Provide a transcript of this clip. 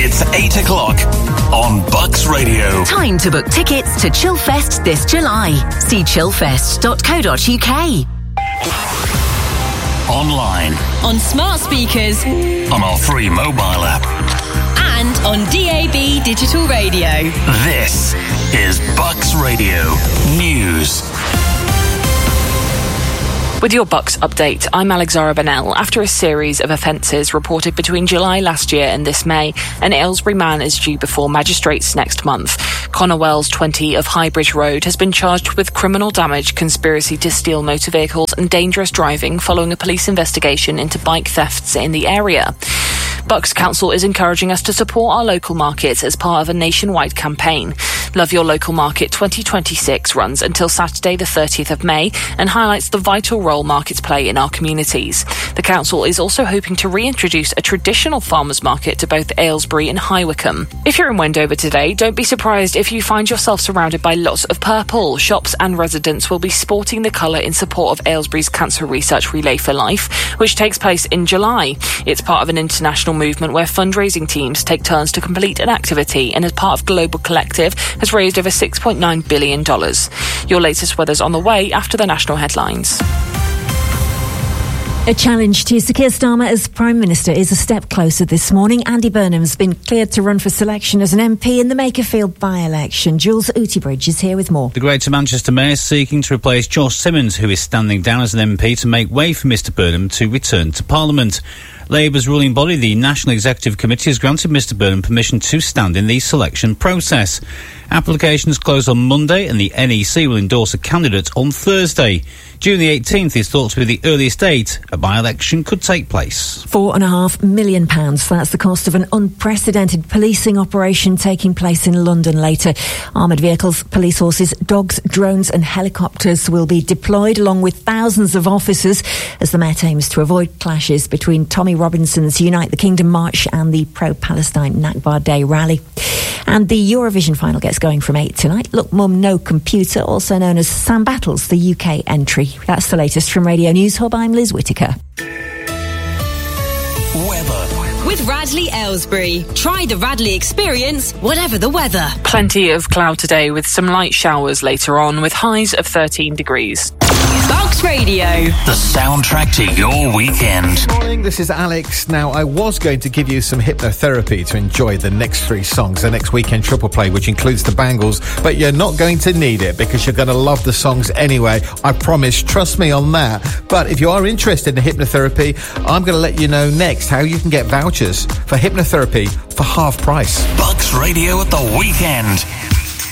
It's 8 o'clock on Bucks Radio. Time to book tickets to Chillfest this July. See chillfest.co.uk. Online. On smart speakers. On our free mobile app. And on DAB digital radio. This is Bucks Radio News. With your Bucks update, I'm Alexara Bennell. After a series of offences reported between July last year and this May, an Aylesbury man is due before magistrates next month. Connor Wells, 20, of Highbridge Road, has been charged with criminal damage, conspiracy to steal motor vehicles and dangerous driving following a police investigation into bike thefts in the area. Bucks Council is encouraging us to support our local markets as part of a nationwide campaign. Love Your Local Market 2026 runs until Saturday the 30th of May and highlights the vital role markets play in our communities. The council is also hoping to reintroduce a traditional farmers market to both Aylesbury and High Wycombe. If you're in Wendover today, don't be surprised if you find yourself surrounded by lots of purple. Shops and residents will be sporting the colour in support of Aylesbury's Cancer Research Relay for Life, which takes place in July. It's part of an international movement where fundraising teams take turns to complete an activity, and as part of Global Collective has raised over $6.9 billion. Your latest weather's on the way after the national headlines. A challenge to Sir Keir Starmer as Prime Minister is a step closer this morning. Andy Burnham's been cleared to run for selection as an MP in the Makerfield by-election. Jules Outybridge is here with more. The Greater Manchester Mayor is seeking to replace Josh Simmons, who is standing down as an MP to make way for Mr Burnham to return to Parliament. Labour's ruling body, the National Executive Committee, has granted Mr Burnham permission to stand in the selection process. Applications close on Monday and the NEC will endorse a candidate on Thursday. June the 18th is thought to be the earliest date a by-election could take place. £4.5 million. That's the cost of an unprecedented policing operation taking place in London later. Armoured vehicles, police horses, dogs, drones and helicopters will be deployed along with thousands of officers as the Met aims to avoid clashes between Tommy Robinson's Unite the Kingdom March and the pro-Palestine Nakba Day rally. And the Eurovision final gets going from 8 tonight. Look Mum No Computer, also known as Sam Battles, the UK entry. That's the latest from Radio News Hub. I'm Liz Whittaker. Weather. With Radley Aylesbury. Try the Radley experience, whatever the weather. Plenty of cloud today with some light showers later on with highs of 13 degrees. Bucks Radio. The soundtrack to your weekend. Good morning, this is Alex. Now, I was going to give you some hypnotherapy to enjoy the next 3 songs, the next weekend triple play, which includes the Bangles, but you're not going to need it because you're going to love the songs anyway. I promise, trust me on that. But if you are interested in hypnotherapy, I'm going to let you know next how you can get vouchers for hypnotherapy for half price. Bucks Radio at the weekend.